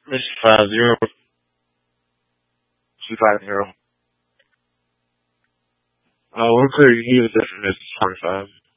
Miss 50. 250. We're clear. You can use it for Miss 25.